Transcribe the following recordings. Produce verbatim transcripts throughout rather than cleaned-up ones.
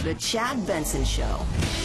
The Chad Benson Show.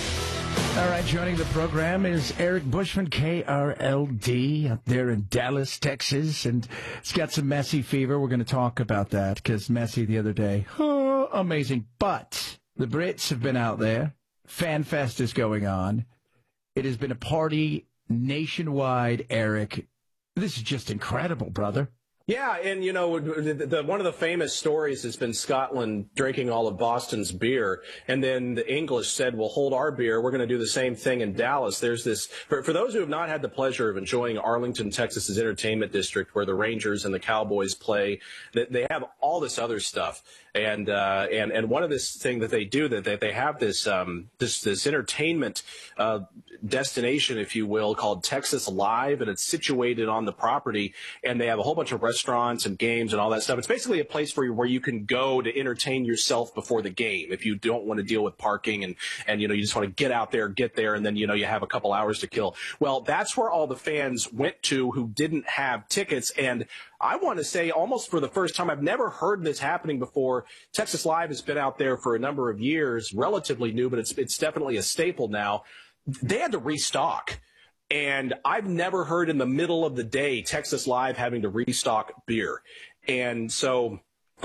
All right, joining the program is Eric Bushman, K R L D, up there in Dallas, Texas, and it's got some Messi fever. We're going to talk about that because Messi the other day, oh, amazing. But the Brits have been out there. Fan Fest is going on. It has been a party nationwide, Eric. This is just incredible, brother. Yeah, and, you know, the, the, one of the famous stories has been Scotland drinking all of Boston's beer, and then the English said, we'll hold our beer. We're going to do the same thing in Dallas. There's this, for, for those who have not had the pleasure of enjoying Arlington, Texas's entertainment district, where the Rangers and the Cowboys play, they, they have all this other stuff. And, uh, and, and one of this thing that they do, that, that they have this, um, this, this entertainment, uh, destination, if you will, called Texas Live, and it's situated on the property, and they have a whole bunch of restaurants and games and all that stuff. It's basically a place for you where you can go to entertain yourself before the game if you don't want to deal with parking and, and, you know, you just want to get out there, get there, and then, you know, you have a couple hours to kill. Well, that's where all the fans went to who didn't have tickets. And I want to say almost for the first time, I've never heard this happening before. Texas Live has been out there for a number of years, relatively new, but it's, it's definitely a staple now. They had to restock. And I've never heard in the middle of the day Texas Live having to restock beer. And so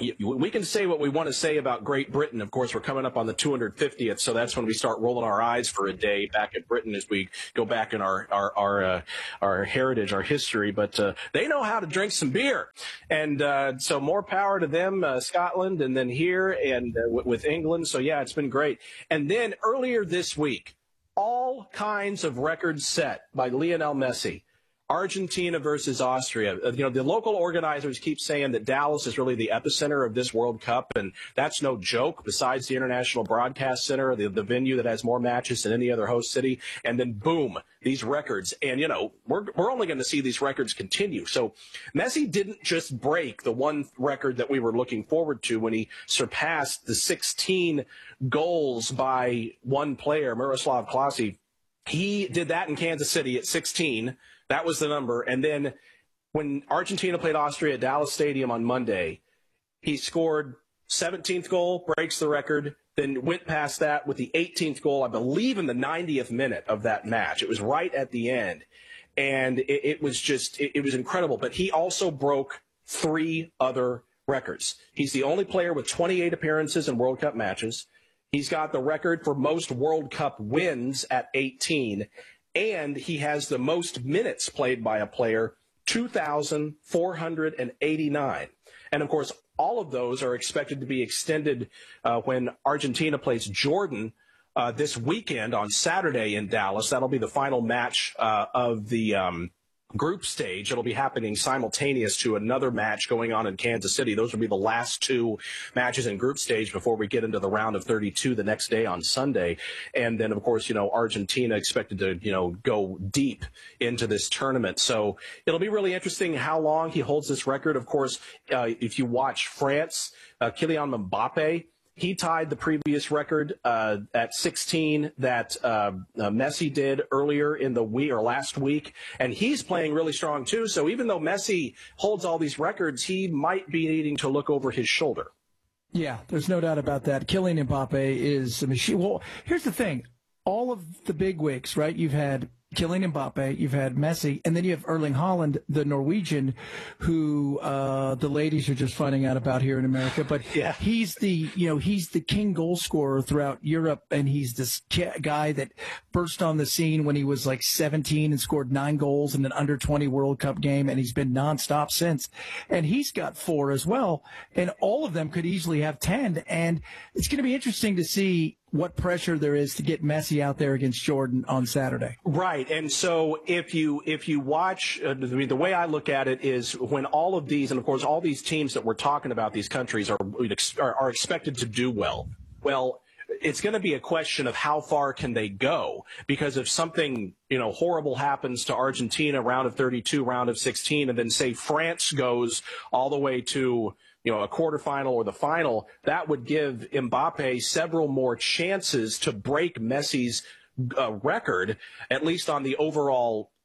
we can say what we want to say about Great Britain. Of course, we're coming up on the two hundred fiftieth, so that's when we start rolling our eyes for a day back at Britain as we go back in our our our, uh, our heritage, our history. But uh, they know how to drink some beer, and uh, so more power to them, uh, Scotland, and then here and uh, w- with England. So yeah, it's been great. And then earlier this week, all kinds of records set by Lionel Messi. Argentina versus Austria. You know, the local organizers keep saying that Dallas is really the epicenter of this World Cup, and that's no joke. Besides the International Broadcast Center, the, the venue that has more matches than any other host city, and then boom, these records. And, you know, we're, we're only going to see these records continue. So Messi didn't just break the one record that we were looking forward to when he surpassed the sixteen goals by one player, Miroslav Klose. He did that in Kansas City at sixteen. That was the number. And then when Argentina played Austria at Dallas Stadium on Monday, he scored seventeenth goal, breaks the record, then went past that with the eighteenth goal, I believe in the ninetieth minute of that match. It was right at the end. And it, it was just, it, it was incredible. But he also broke three other records. He's the only player with twenty-eight appearances in World Cup matches. He's got the record for most World Cup wins at eighteen. And he has the most minutes played by a player, two thousand four hundred eighty-nine. And, of course, all of those are expected to be extended uh, when Argentina plays Jordan uh, this weekend on Saturday in Dallas. That'll be the final match uh, of the um, group stage. It'll be happening simultaneous to another match going on in Kansas City. Those will be the last two matches in group stage before we get into the round of thirty-two the next day on Sunday. And then, of course, you know, Argentina expected to, you know, go deep into this tournament. So it'll be really interesting how long he holds this record. Of course, uh, if you watch France, uh, Kylian Mbappe, he tied the previous record uh, at sixteen that uh, uh, Messi did earlier in the week or last week, and he's playing really strong too. So even though Messi holds all these records, he might be needing to look over his shoulder. Yeah, there's no doubt about that. Kylian Mbappe is a machine. Well, here's the thing. All of the big wigs, right? You've had Kylian Mbappe, you've had Messi, and then you have Erling Haaland, the Norwegian, who uh, the ladies are just finding out about here in America. But yeah. he's the, you know, he's the king goal scorer throughout Europe, and he's this guy that burst on the scene when he was like seventeen and scored nine goals in an under twenty World Cup game, and he's been nonstop since. And he's got four as well, and all of them could easily have ten. And it's going to be interesting to see what pressure there is to get Messi out there against Jordan on Saturday. Right. And so if you if you watch, uh, the, the way I look at it is when all of these, and of course all these teams that we're talking about, these countries are are, are expected to do well. Well, it's going to be a question of how far can they go, because if something, you know, horrible happens to Argentina, round of thirty-two, round of sixteen, and then say France goes all the way to, you know, a quarterfinal or the final, that would give Mbappe several more chances to break Messi's uh, record, at least on the overall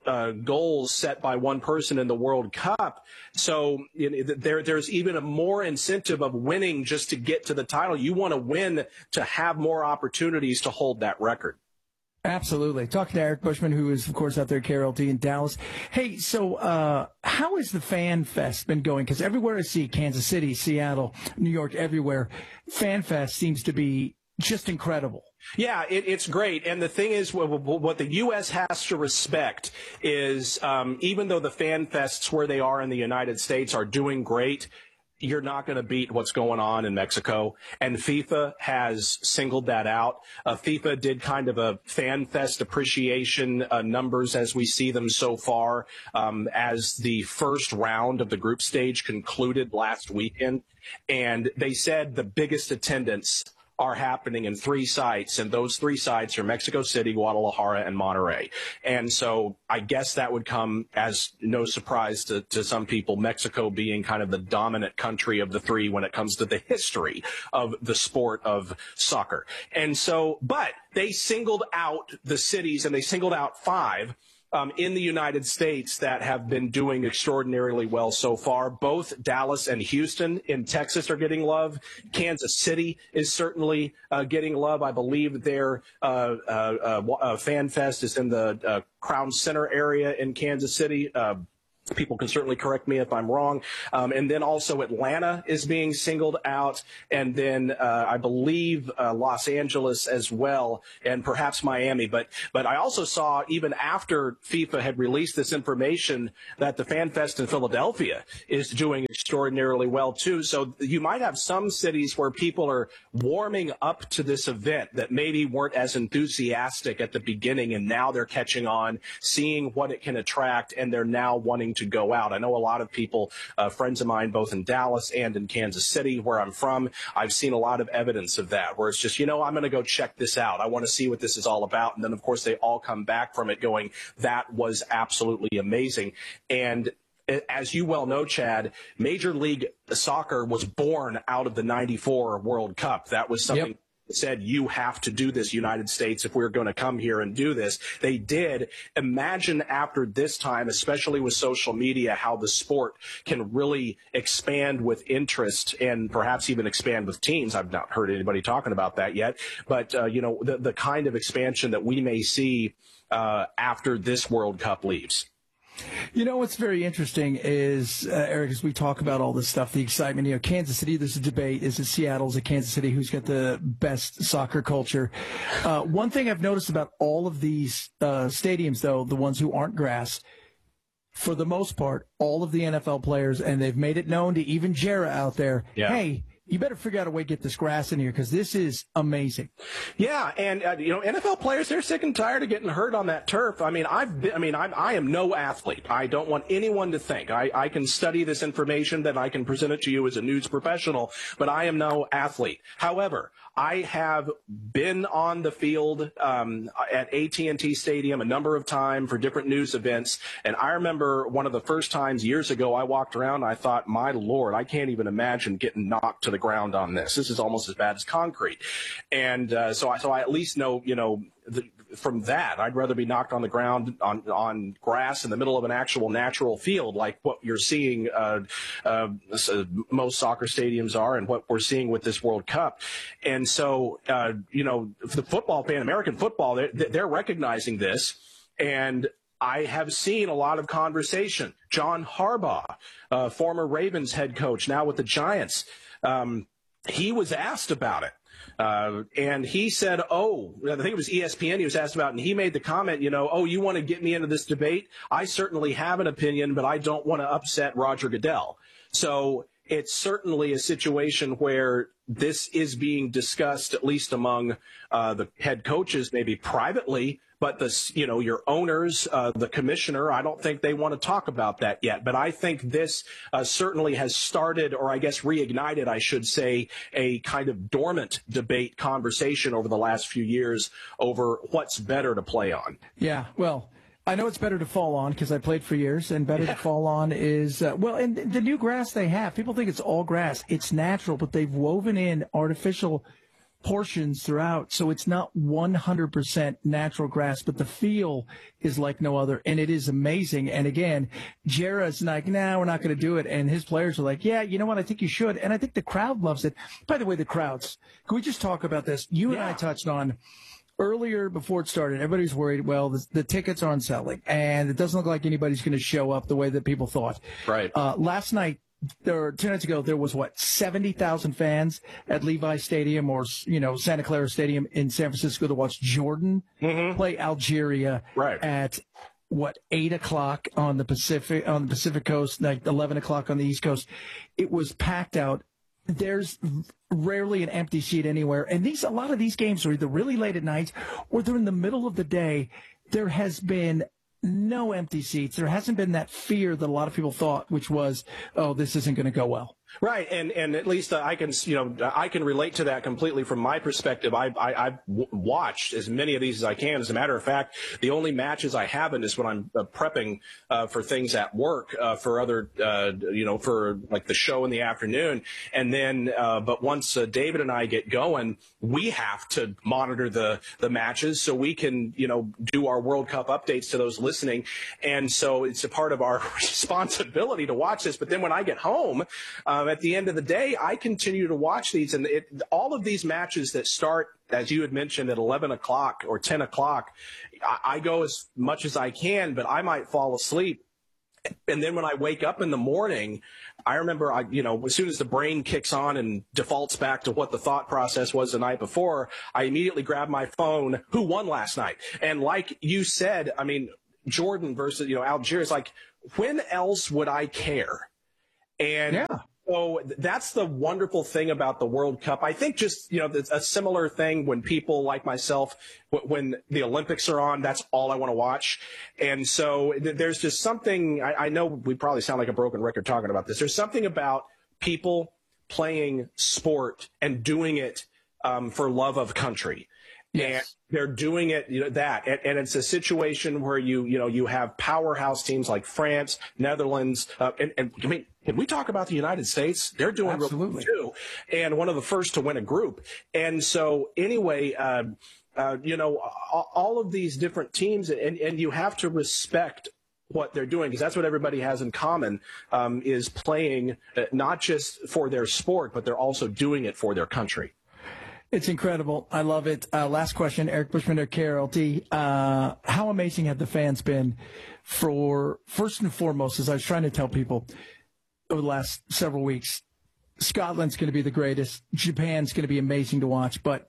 uh, goals set by one person in the World Cup. So you know, there, there's even a more incentive of winning just to get to the title. You want to win to have more opportunities to hold that record. Absolutely. Talking to Eric Bushman, who is, of course, out there at K R L D in Dallas. Hey, so uh, how has the Fan Fest been going? Because everywhere I see, Kansas City, Seattle, New York, everywhere, Fan Fest seems to be just incredible. Yeah, it, it's great. And the thing is, what, what the U S has to respect is um, even though the Fan Fests where they are in the United States are doing great, you're not going to beat what's going on in Mexico. And FIFA has singled that out. Uh, FIFA did kind of a Fan Fest appreciation uh, numbers as we see them so far um, as the first round of the group stage concluded last weekend. And they said the biggest attendance are happening in three sites, and those three sites are Mexico City, Guadalajara, and Monterrey. And so I guess that would come as no surprise to, to some people, Mexico being kind of the dominant country of the three when it comes to the history of the sport of soccer. And so, but they singled out the cities, and they singled out five Um, in the United States that have been doing extraordinarily well so far. Both Dallas and Houston in Texas are getting love. Kansas City is certainly uh, getting love. I believe their uh, uh, uh, Fan Fest is in the uh, Crown Center area in Kansas City. Uh, People can certainly correct me if I'm wrong. Um, and then also Atlanta is being singled out. And then uh, I believe uh, Los Angeles as well, and perhaps Miami. But but I also saw, even after FIFA had released this information, that the Fan Fest in Philadelphia is doing extraordinarily well, too. So you might have some cities where people are warming up to this event that maybe weren't as enthusiastic at the beginning, and now they're catching on, seeing what it can attract, and they're now wanting to go out. I know a lot of people, uh, friends of mine, both in Dallas and in Kansas City, where I'm from, I've seen a lot of evidence of that, where it's just, you know, I'm going to go check this out. I want to see what this is all about. And then, of course, they all come back from it going, that was absolutely amazing. And as you well know, Chad, Major League Soccer was born out of the ninety-four World Cup. That was something. Yep. Said you have to do this, United States, if we're going to come here and do this. They did. Imagine after this time, especially with social media, how the sport can really expand with interest and perhaps even expand with teams. I've not heard anybody talking about that yet, but uh, you know, the, the kind of expansion that we may see uh, after this World Cup leaves. You know, what's very interesting is, uh, Eric, as we talk about all this stuff, the excitement, you know, Kansas City, there's a debate. Is it Seattle? Is it Kansas City? Who's got the best soccer culture? Uh, one thing I've noticed about all of these uh, stadiums, though, the ones who aren't grass, for the most part, all of the N F L players, and they've made it known to even Jera out there, yeah. Hey, you better figure out a way to get this grass in here, because this is amazing. Yeah, and uh, you know, N F L players, they're sick and tired of getting hurt on that turf. I mean, I've been, I mean, I'm, I am no athlete. I don't want anyone to think I, I can study this information, that I can present it to you as a news professional, but I am no athlete. However, I have been on the field um, at A T and T Stadium a number of times for different news events, and I remember one of the first times years ago I walked around and I thought, my Lord, I can't even imagine getting knocked to the ground on this. This is almost as bad as concrete. And uh, so, I, so I at least know, you know, the, from that, I'd rather be knocked on the ground on, on grass in the middle of an actual natural field, like what you're seeing uh, uh, most soccer stadiums are, and what we're seeing with this World Cup. And so, uh, you know, the football fan, American football, they're, they're recognizing this. And I have seen a lot of conversation. John Harbaugh, uh, former Ravens head coach, now with the Giants, um, he was asked about it. Uh, and he said, oh, I think it was E S P N he was asked about, and he made the comment, you know, oh, you want to get me into this debate? I certainly have an opinion, but I don't want to upset Roger Goodell. So it's certainly a situation where this is being discussed, at least among uh, the head coaches, maybe privately. But the, you know, your owners, uh, the commissioner, I don't think they want to talk about that yet. But I think this uh, certainly has started, or I guess reignited, I should say, a kind of dormant debate conversation over the last few years over what's better to play on. Yeah, well, I know it's better to fall on because I played for years, and better yeah. to fall on is, uh, well, and the new grass they have, people think it's all grass. It's natural, but they've woven in artificial portions throughout, so it's not one hundred percent natural grass, but the feel is like no other, and it is amazing. And again, Jera's like, nah, we're not going to do it, and his players are like, yeah, you know what, I think you should, and I think the crowd loves it. By the way, the crowds, can we just talk about this? You and Yeah. I touched on earlier before it started, everybody's worried, well, the, the tickets aren't selling, and it doesn't look like anybody's going to show up the way that people thought. Right. Uh, last night, There, two nights ago, there was, what, seventy thousand fans at Levi Stadium or, you know, Santa Clara Stadium in San Francisco to watch Jordan Mm-hmm. play Algeria Right. at, what, eight o'clock on the Pacific, on the Pacific Coast, like eleven o'clock on the East Coast. It was packed out. There's rarely an empty seat anywhere. And these, a lot of these games are either really late at night or they're in the middle of the day. There has been no empty seats. There hasn't been that fear that a lot of people thought, which was, oh, this isn't going to go well. Right, and and at least uh, I can you know I can relate to that completely from my perspective. I, I I've w- watched as many of these as I can. As a matter of fact, the only matches I haven't is when I'm uh, prepping uh, for things at work uh, for other uh, you know for like the show in the afternoon. And then, uh, but once uh, David and I get going, we have to monitor the the matches so we can you know do our World Cup updates to those listening. And so it's a part of our responsibility to watch this. But then when I get home. Uh, Um, at the end of the day, I continue to watch these, and it, all of these matches that start, as you had mentioned, at eleven o'clock or ten o'clock, I, I go as much as I can, but I might fall asleep. And then when I wake up in the morning, I remember, I, you know, as soon as the brain kicks on and defaults back to what the thought process was the night before, I immediately grab my phone. Who won last night? And like you said, I mean, Jordan versus, you know, Algeria is like, when else would I care? And Yeah. So that's the wonderful thing about the World Cup. I think just, you know, a similar thing when people like myself, when the Olympics are on, that's all I want to watch. And so there's just something, I, I know we probably sound like a broken record talking about this. There's something about people playing sport and doing it um, for love of country. Yes. And they're doing it, you know, that, and, and it's a situation where you, you know, you have powerhouse teams like France, Netherlands, uh, and, and I mean, can we talk about the United States? They're doing Absolutely. really too, and one of the first to win a group. And so, anyway, uh, uh, you know, all of these different teams, and, and you have to respect what they're doing, because that's what everybody has in common, um, is playing uh, not just for their sport, but they're also doing it for their country. It's incredible. I love it. Uh, last question, Eric Bushman at K R L D. Uh, how amazing have the fans been for, first and foremost, as I was trying to tell people over the last several weeks, Scotland's going to be the greatest. Japan's going to be amazing to watch. But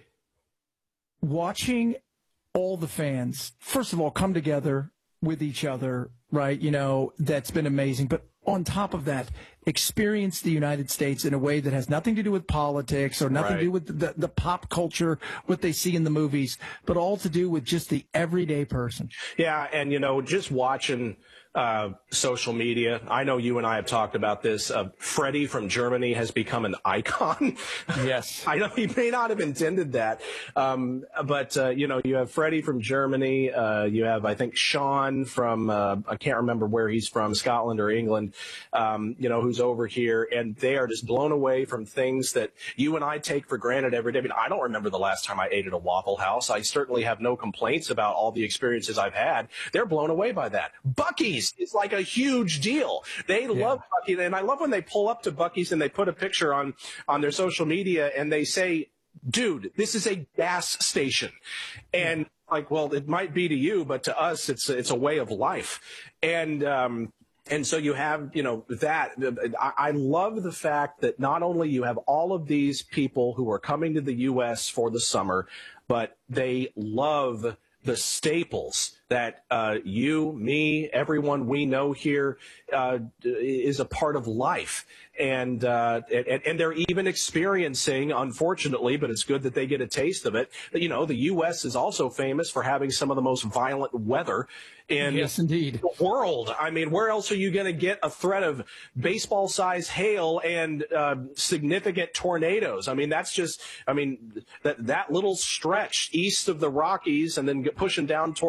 watching all the fans, first of all, come together with each other, right? You know, that's been amazing. But on top of that, experience the United States in a way that has nothing to do with politics or nothing Right. to do with the, the pop culture, what they see in the movies, but all to do with just the everyday person. Yeah, and, you know, just watching uh, social media, I know you and I have talked about this. Uh, Freddie from Germany has become an icon. Yes. I know he may not have intended that, um, but, uh, you know, you have Freddie from Germany. Uh, you have, I think, Sean from, uh, I can't remember where he's from, Scotland or England, um, you know, who's over here. And they are just blown away from things that you and I take for granted every day. I mean, I don't remember the last time I ate at a Waffle House. I certainly have no complaints about all the experiences I've had. They're blown away by that. Buc-ee's is like a huge deal. They Yeah. love Buc-ee's. And I love when they pull up to Buc-ee's and they put a picture on, on their social media and they say, dude, this is a gas station. And like, well, it might be to you, but to us, it's, it's a way of life. And, um, and so you have, you know, that. I, I love the fact that not only you have all of these people who are coming to the U S for the summer, but they love the staples that uh, you, me, everyone we know here uh, is a part of life. And, uh, and and they're even experiencing, unfortunately, but it's good that they get a taste of it. You know, the U S is also famous for having some of the most violent weather in Yes, indeed. the world. I mean, where else are you going to get a threat of baseball-sized hail and uh, significant tornadoes? I mean, that's just, I mean, that that little stretch east of the Rockies and then get pushing down toward the Gulf.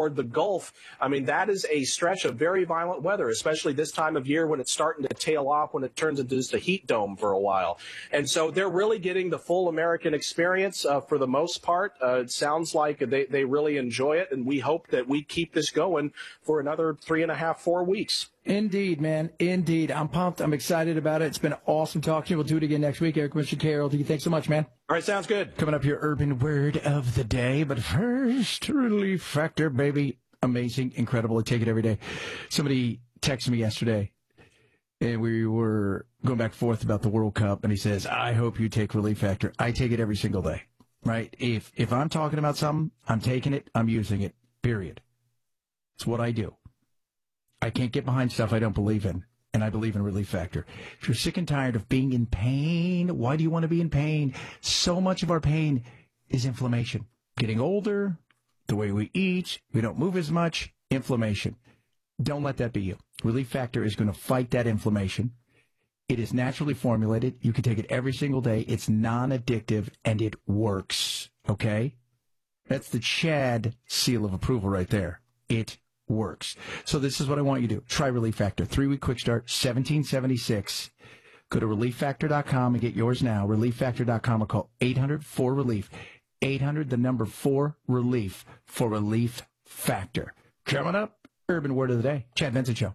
Gulf, I mean, that is a stretch of very violent weather, especially this time of year when it's starting to tail off, when it turns into just a heat dome for a while. And so they're really getting the full American experience uh, for the most part. Uh, it sounds like they, they really enjoy it, and we hope that we keep this going for another three and a half, four weeks. Indeed, man. Indeed. I'm pumped. I'm excited about it. It's been awesome talking to you. We'll do it again next week. Eric Bushman, K R L D. Thanks so much, man. All right, sounds good. Coming up, your urban word of the day. But first, Relief Factor, baby. Amazing, incredible. I take it every day. Somebody texted me yesterday, and we were going back and forth about the World Cup, and he says, I hope you take Relief Factor. I take it every single day, right? If if I'm talking about something, I'm taking it, I'm using it, period. It's what I do. I can't get behind stuff I don't believe in, and I believe in Relief Factor. If you're sick and tired of being in pain, why do you want to be in pain? So much of our pain is inflammation. Getting older, the way we eat, we don't move as much, inflammation. Don't let that be you. Relief Factor is going to fight that inflammation. It is naturally formulated. You can take it every single day. It's non-addictive, and it works, okay? That's the Chad seal of approval right there. It works. So this is what I want you to do. Try Relief Factor. Three-week quick start, seventeen seventy-six. Go to relief factor dot com and get yours now. relief factor dot com or call eight hundred four relief. eight hundred, the number four, relief for Relief Factor. Coming up, Urban Word of the Day. Chad Benson Show.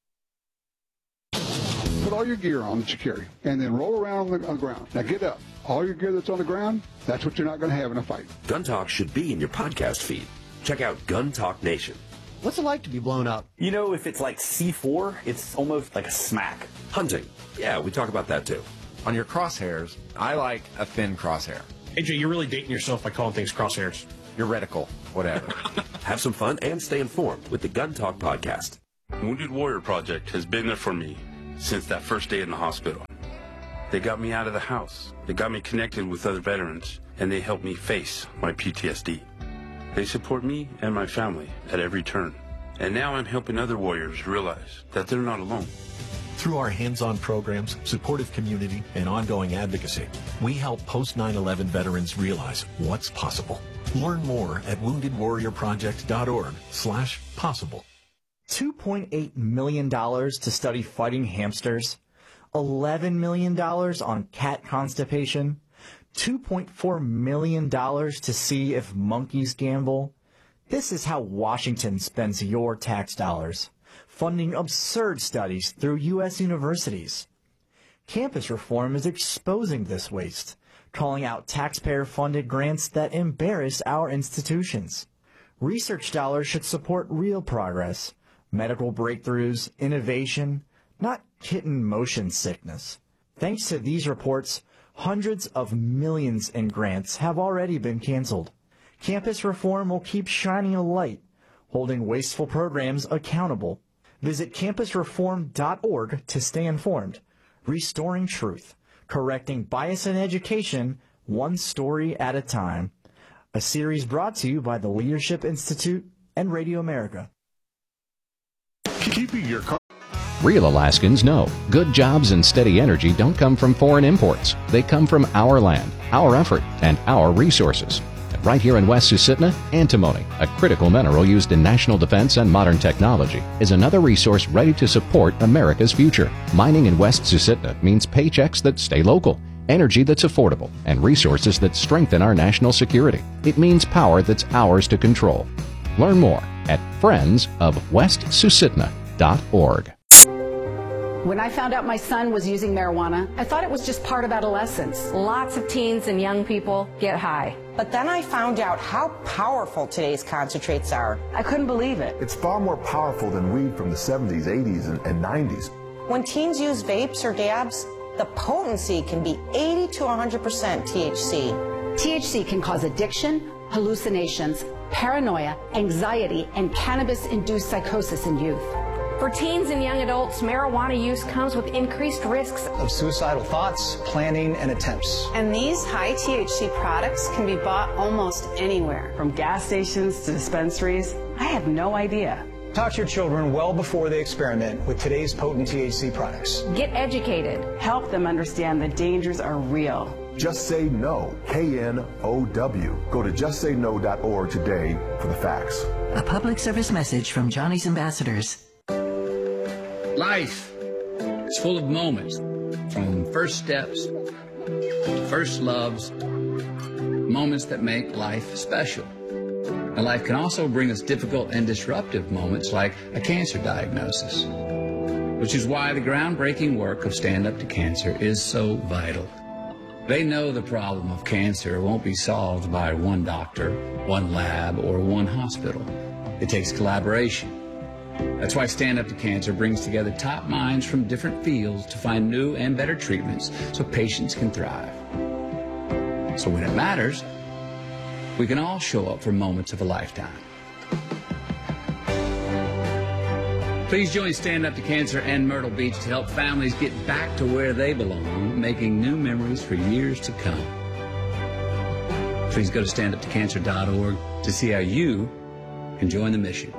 Put all your gear on that you carry, and then roll around on the, on the ground. Now get up. All your gear that's on the ground, that's what you're not going to have in a fight. Gun Talk should be in your podcast feed. Check out Gun Talk Nation. What's it like to be blown up? You know, if it's like C four, it's almost like a smack. Hunting. Yeah, we talk about that too. On your crosshairs, I like a thin crosshair. A J, you're really dating yourself by calling things crosshairs. Your reticle, whatever. Have some fun and stay informed with the Gun Talk podcast. Wounded Warrior Project has been there for me since that first day in the hospital. They got me out of the house. They got me connected with other veterans, and they helped me face my P T S D. They support me and my family at every turn. And now I'm helping other warriors realize that they're not alone. Through our hands-on programs, supportive community, and ongoing advocacy, we help post nine eleven veterans realize what's possible. Learn more at wounded warrior project dot org slash possible. two point eight million dollars to study fighting hamsters, eleven million dollars on cat constipation, two point four million dollars to see if monkeys gamble. This is how Washington spends your tax dollars, funding absurd studies through U S universities. Campus reform is exposing this waste, calling out taxpayer-funded grants that embarrass our institutions. Research dollars should support real progress, medical breakthroughs, innovation, not kitten motion sickness. Thanks to these reports, hundreds of millions in grants have already been canceled. Campus reform will keep shining a light, holding wasteful programs accountable. Visit campus reform dot org to stay informed. Restoring truth, correcting bias in education, one story at a time. A series brought to you by the Leadership Institute and Radio America. Keeping your car. Real Alaskans know good jobs and steady energy don't come from foreign imports. They come from our land, our effort, and our resources. And right here in West Susitna, antimony, a critical mineral used in national defense and modern technology, is another resource ready to support America's future. Mining in West Susitna means paychecks that stay local, energy that's affordable, and resources that strengthen our national security. It means power that's ours to control. Learn more at friends of west susitna dot org. When I found out my son was using marijuana, I thought it was just part of adolescence. Lots of teens and young people get high. But then I found out how powerful today's concentrates are. I couldn't believe it. It's far more powerful than weed from the seventies, eighties, and, and nineties. When teens use vapes or dabs, the potency can be eighty to one hundred percent T H C. T H C can cause addiction, hallucinations, paranoia, anxiety, and cannabis-induced psychosis in youth. For teens and young adults, marijuana use comes with increased risks of suicidal thoughts, planning, and attempts. And these high T H C products can be bought almost anywhere. From gas stations to dispensaries, I had no idea. Talk to your children well before they experiment with today's potent T H C products. Get educated. Help them understand the dangers are real. Just Say No, K N O W. Go to just say no dot org today for the facts. A public service message from Johnny's Ambassadors. Life is full of moments, from first steps to first loves, moments that make life special. And life can also bring us difficult and disruptive moments like a cancer diagnosis, which is why the groundbreaking work of Stand Up to Cancer is so vital. They know the problem of cancer won't be solved by one doctor, one lab, or one hospital. It takes collaboration. That's why Stand Up to Cancer brings together top minds from different fields to find new and better treatments so patients can thrive. So when it matters, we can all show up for moments of a lifetime. Please join Stand Up to Cancer and Myrtle Beach to help families get back to where they belong, making new memories for years to come. Please go to stand up to cancer dot org to see how you can join the mission.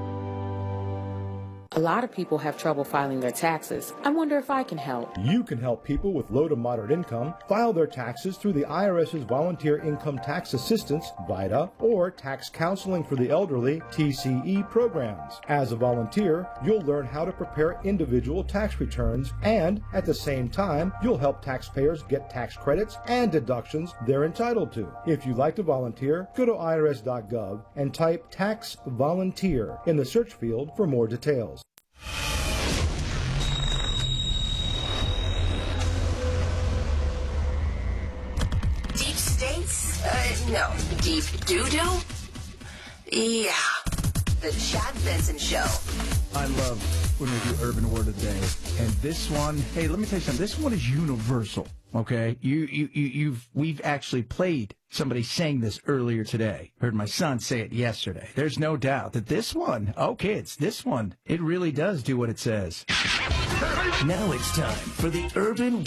A lot of people have trouble filing their taxes. I wonder if I can help. You can help people with low to moderate income file their taxes through the IRS's Volunteer Income Tax Assistance, VITA, or Tax Counseling for the Elderly, T C E programs. As a volunteer, you'll learn how to prepare individual tax returns, and at the same time, you'll help taxpayers get tax credits and deductions they're entitled to. If you'd like to volunteer, go to I R S dot gov and type Tax Volunteer in the search field for more details. Deep states? Uh, no. Deep doo-doo? Yeah. The Chad Benson Show. I love when we do Urban Word of the Day. And this one, hey, let me tell you something. This one is universal, okay? You, you, you, you've, we've actually played somebody saying this earlier today. Heard my son say it yesterday. There's no doubt that this one, oh, kids, this one, it really does do what it says. Now it's time for the Urban